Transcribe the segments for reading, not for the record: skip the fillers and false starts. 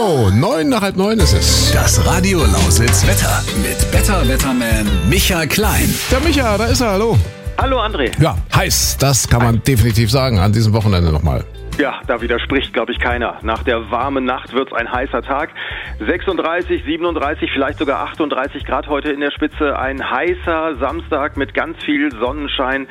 So, 8:09 ist es. Das Radio Lausitz Wetter mit Better Wetterman Micha Klein. Der Micha, da ist er, hallo. Hallo André. Ja, heiß, das kann man definitiv sagen, an diesem Wochenende nochmal. Ja, da widerspricht, glaube ich, keiner. Nach der warmen Nacht wird es ein heißer Tag. 36, 37, vielleicht sogar 38 Grad heute in der Spitze. Ein heißer Samstag mit ganz viel Sonnenschein.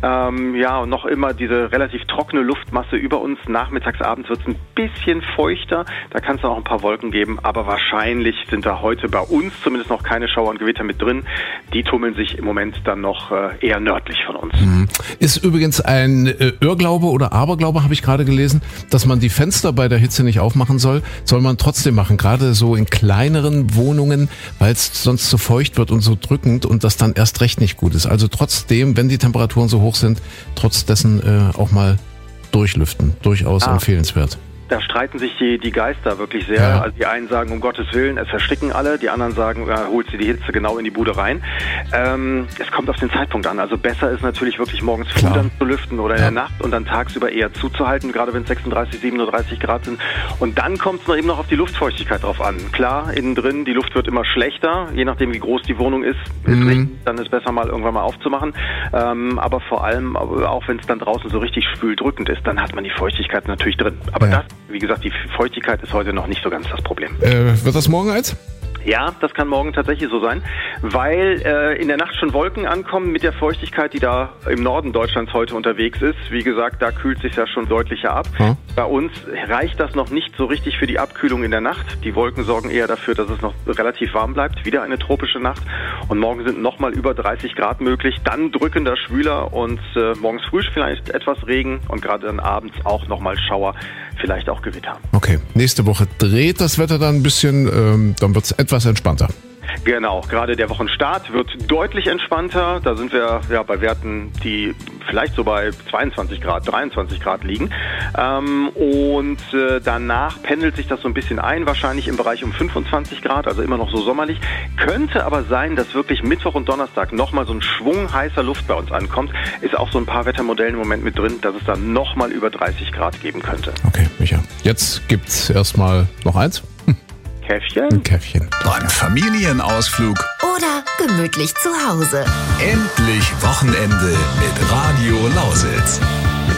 Und noch immer diese relativ trockene Luftmasse über uns. Nachmittags, abends wird es ein bisschen feuchter. Da kann es auch ein paar Wolken geben. Aber wahrscheinlich sind da heute bei uns zumindest noch keine Schauer und Gewitter mit drin. Die tummeln sich im Moment dann noch eher nördlich von uns. Ist übrigens ein Irrglaube oder Aberglaube, habe ich gerade gelesen, dass man die Fenster bei der Hitze nicht aufmachen soll. Soll man trotzdem machen, gerade so in kleineren Wohnungen, weil es sonst so feucht wird und so drückend und das dann erst recht nicht gut ist. Also trotzdem, wenn die Temperaturen so hoch sind, trotz dessen auch mal durchlüften. Durchaus empfehlenswert. Da streiten sich die Geister wirklich sehr. Ja. Also die einen sagen, um Gottes Willen, es ersticken alle. Die anderen sagen, holt sie die Hitze genau in die Bude rein. Es kommt auf den Zeitpunkt an. Also besser ist natürlich wirklich morgens früh dann zu lüften oder in der Nacht und dann tagsüber eher zuzuhalten, gerade wenn es 36, 37 Grad sind. Und dann kommt es eben noch auf die Luftfeuchtigkeit drauf an. Klar, innen drin, die Luft wird immer schlechter, je nachdem wie groß die Wohnung ist. Dann ist besser mal irgendwann mal aufzumachen. Aber vor allem, auch wenn es dann draußen so richtig schwüldrückend ist, dann hat man die Feuchtigkeit natürlich drin. Aber das, wie gesagt, die Feuchtigkeit ist heute noch nicht so ganz das Problem. Wird das morgen eins? Ja, das kann morgen tatsächlich so sein, weil in der Nacht schon Wolken ankommen mit der Feuchtigkeit, die da im Norden Deutschlands heute unterwegs ist. Wie gesagt, da kühlt sich ja schon deutlicher ab. Bei uns reicht das noch nicht so richtig für die Abkühlung in der Nacht. Die Wolken sorgen eher dafür, dass es noch relativ warm bleibt. Wieder eine tropische Nacht. Und morgen sind nochmal über 30 Grad möglich. Dann drückender, schwüler und morgens früh vielleicht etwas Regen und gerade dann abends auch nochmal Schauer, vielleicht auch Gewitter. Okay, nächste Woche dreht das Wetter dann ein bisschen, dann wird es etwas entspannter. Genau, gerade der Wochenstart wird deutlich entspannter. Da sind wir bei Werten, die vielleicht so bei 22 Grad, 23 Grad liegen. Danach pendelt sich das so ein bisschen ein, wahrscheinlich im Bereich um 25 Grad, also immer noch so sommerlich. Könnte aber sein, dass wirklich Mittwoch und Donnerstag nochmal so ein Schwung heißer Luft bei uns ankommt. Ist auch so ein paar Wettermodellen im Moment mit drin, dass es dann nochmal über 30 Grad geben könnte. Okay, Micha. Jetzt gibt's erstmal noch eins. Käffchen? Ein Käffchen. Beim Familienausflug Oder gemütlich zu Hause. endlich Wochenende mit Radio Lausitz.